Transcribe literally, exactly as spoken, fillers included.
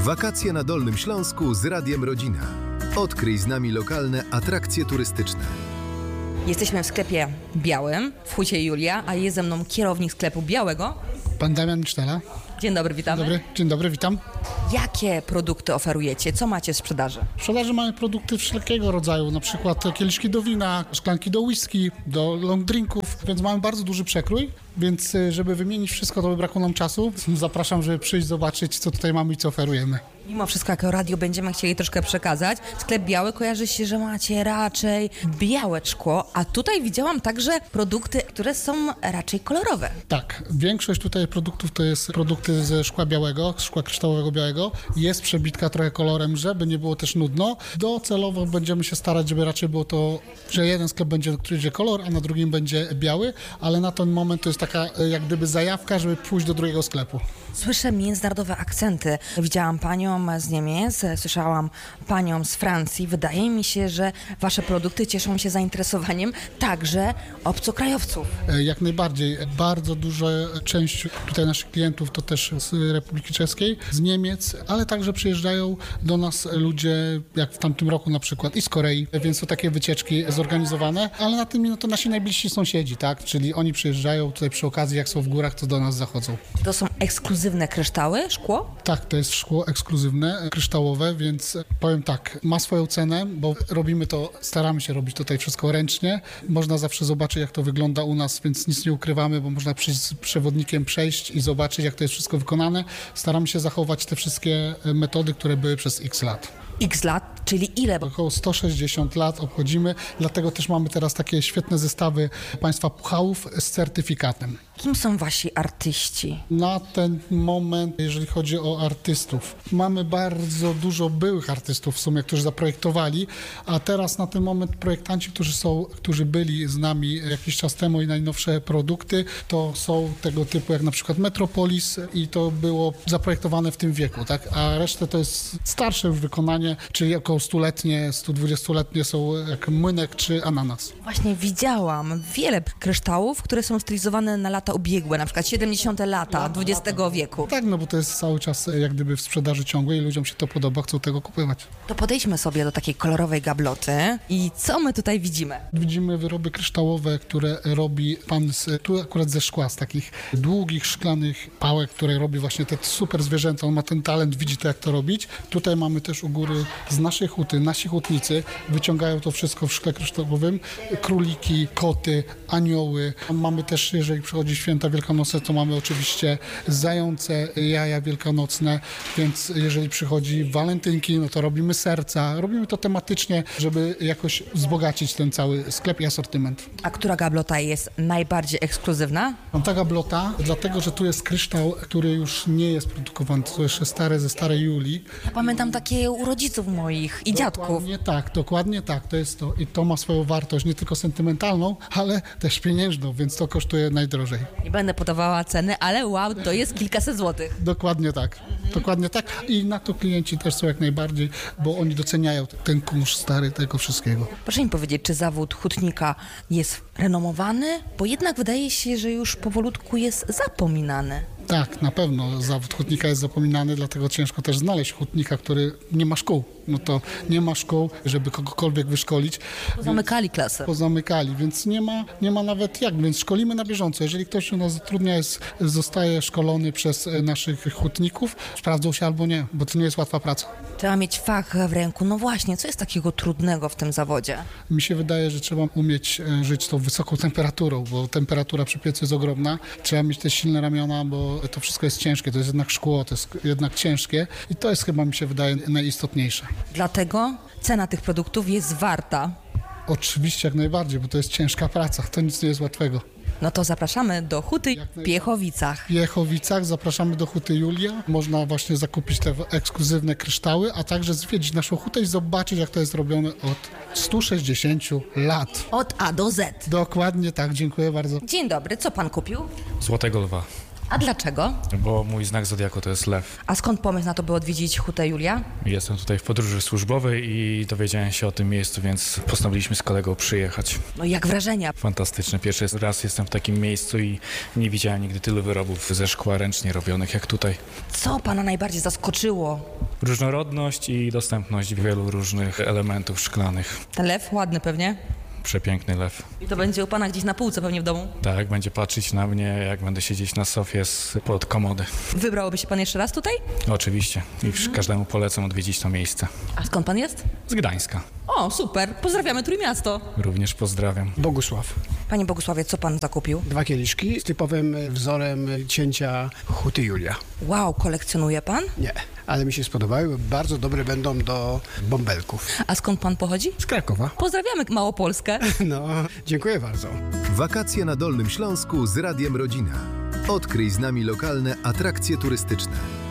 Wakacje na Dolnym Śląsku z Radiem Rodzina. Odkryj z nami lokalne atrakcje turystyczne. Jesteśmy w sklepie białym w Hucie Julia, a jest ze mną kierownik sklepu białego. Pan Damian Micztela. Dzień dobry, witamy. Dzień dobry, dzień dobry, witam. Jakie produkty oferujecie? Co macie w sprzedaży? W sprzedaży mamy produkty wszelkiego rodzaju, na przykład kieliszki do wina, szklanki do whisky, do long drinków, więc mamy bardzo duży przekrój, więc żeby wymienić wszystko, to by brakło nam czasu. Zapraszam, żeby przyjść, zobaczyć, co tutaj mamy i co oferujemy. Mimo wszystko, jako radio będziemy chcieli troszkę przekazać. Sklep biały kojarzy się, że macie raczej białe szkło, a tutaj widziałam także produkty, które są raczej kolorowe. Tak, większość tutaj produktów to jest produkty ze szkła białego, szkła kryształowego białego. Jest przebitka trochę kolorem, żeby nie było też nudno. Docelowo będziemy się starać, żeby raczej było to, że jeden sklep będzie, który będzie kolor, a na drugim będzie biały, ale na ten moment to jest taka jak gdyby zajawka, żeby pójść do drugiego sklepu. Słyszę międzynarodowe akcenty. Widziałam panią z Niemiec, słyszałam panią z Francji. Wydaje mi się, że wasze produkty cieszą się zainteresowaniem także obcokrajowców. Jak najbardziej. Bardzo duża część tutaj naszych klientów to też z Republiki Czeskiej, z Niemiec, ale także przyjeżdżają do nas ludzie, jak w tamtym roku na przykład, i z Korei, więc to takie wycieczki zorganizowane, ale na tym no to nasi najbliżsi sąsiedzi, tak? Czyli oni przyjeżdżają tutaj przy okazji, jak są w górach, to do nas zachodzą. To są ekskluzywne kryształy, szkło? Tak, to jest szkło ekskluzywne, kryształowe, więc powiem tak, ma swoją cenę, bo robimy to, staramy się robić tutaj wszystko ręcznie. Można zawsze zobaczyć, jak to wygląda u nas, więc nic nie ukrywamy, bo można przyjść z przewodnikiem, przejść i zobaczyć, jak to jest wszystko wykonane. Staramy się zachować te wszystkie metody, które były przez X lat. X lat, czyli ile? Około sto sześćdziesiąt lat obchodzimy, dlatego też mamy teraz takie świetne zestawy państwa puchałów z certyfikatem. Kim są wasi artyści? Na ten moment, jeżeli chodzi o artystów, mamy bardzo dużo byłych artystów w sumie, którzy zaprojektowali, a teraz na ten moment projektanci, którzy są, którzy byli z nami jakiś czas temu i najnowsze produkty, to są tego typu jak na przykład Metropolis i to było zaprojektowane w tym wieku, tak? A resztę to jest starsze już wykonanie, czyli około stuletnie, sto dwudziestoletnie są jak Młynek czy Ananas. Właśnie widziałam wiele kryształów, które są stylizowane na lata ubiegłe, na przykład siedemdziesiąte lata dwudziestego wieku. Tak, no bo to jest cały czas jak gdyby w sprzedaży ciągłej i ludziom się to podoba, chcą tego kupować. To podejdźmy sobie do takiej kolorowej gabloty i co my tutaj widzimy? Widzimy wyroby kryształowe, które robi pan z, tu akurat ze szkła, z takich długich, szklanych pałek, które robi właśnie te super zwierzęta. On ma ten talent, widzi to, jak to robić. Tutaj mamy też u góry z naszej huty, nasi hutnicy wyciągają to wszystko w szkle kryształowym. Króliki, koty, anioły. Mamy też, jeżeli przychodzi święta wielkanocne, to mamy oczywiście zające, jaja wielkanocne, więc jeżeli przychodzi walentynki, no to robimy serca. Robimy to tematycznie, żeby jakoś wzbogacić ten cały sklep i asortyment. A która gablota jest najbardziej ekskluzywna? Mam ta gablota, dlatego, że tu jest kryształ, który już nie jest produkowany, to jeszcze stare ze starej Julii. Ja pamiętam takie u rodziców moich i dziadków. Dokładnie tak, dokładnie tak, to jest to. I to ma swoją wartość nie tylko sentymentalną, ale też pieniężną, więc to kosztuje najdrożej. Nie będę podawała ceny, ale wow, to jest kilkaset złotych. Dokładnie tak, mhm. dokładnie tak. I na to klienci też są jak najbardziej, bo oni doceniają ten kunsz stary tego wszystkiego. Proszę mi powiedzieć, czy zawód hutnika jest renomowany? Bo jednak wydaje się, że już powolutku jest zapominany. Tak, na pewno zawód hutnika jest zapominany, dlatego ciężko też znaleźć hutnika, który nie ma szkół. No to nie ma szkół, żeby kogokolwiek wyszkolić. Pozamykali klasę. Pozamykali, więc nie ma, nie ma nawet jak, więc szkolimy na bieżąco. Jeżeli ktoś u nas zatrudnia, jest, zostaje szkolony przez naszych hutników, sprawdzą się albo nie, bo to nie jest łatwa praca. Trzeba mieć fach w ręku. No właśnie, co jest takiego trudnego w tym zawodzie? Mi się wydaje, że trzeba umieć żyć z tą wysoką temperaturą, bo temperatura przy piecu jest ogromna. Trzeba mieć też silne ramiona, bo to wszystko jest ciężkie, to jest jednak szkło, to jest jednak ciężkie i to jest chyba, mi się wydaje, najistotniejsze. Dlatego cena tych produktów jest warta. Oczywiście, jak najbardziej, bo to jest ciężka praca, to nic nie jest łatwego. No to zapraszamy do huty w Piechowicach. W Piechowicach zapraszamy do huty Julia. Można właśnie zakupić te ekskluzywne kryształy, a także zwiedzić naszą hutę i zobaczyć, jak to jest robione od stu sześćdziesięciu lat. Od A do Z. Dokładnie tak, dziękuję bardzo. Dzień dobry, co pan kupił? Złotego lwa. A dlaczego? Bo mój znak zodiaku to jest lew. A skąd pomysł na to, by odwiedzić hutę Julia? Jestem tutaj w podróży służbowej i dowiedziałem się o tym miejscu, więc postanowiliśmy z kolegą przyjechać. No jak wrażenia? Fantastyczne. Pierwszy raz jestem w takim miejscu i nie widziałem nigdy tylu wyrobów ze szkła ręcznie robionych jak tutaj. Co pana najbardziej zaskoczyło? Różnorodność i dostępność wielu różnych elementów szklanych. Ten lew ładny pewnie. Przepiękny lew. I to będzie u pana gdzieś na półce pewnie w domu. Tak, będzie patrzeć na mnie, jak będę siedzieć na sofie spod komody. Wybrałby się pan jeszcze raz tutaj? Oczywiście. I każdemu polecam odwiedzić to miejsce. A skąd pan jest? Z Gdańska. O, super. Pozdrawiamy Trójmiasto. Również pozdrawiam. Bogusław. Panie Bogusławie, co pan zakupił? Dwa kieliszki z typowym wzorem cięcia Huty Julia. Wow, kolekcjonuje pan? Nie, ale mi się spodobały. Bardzo dobre będą do bąbelków. A skąd pan pochodzi? Z Krakowa. Pozdrawiamy Małopolskę. No, dziękuję bardzo. Wakacje na Dolnym Śląsku z Radiem Rodzina. Odkryj z nami lokalne atrakcje turystyczne.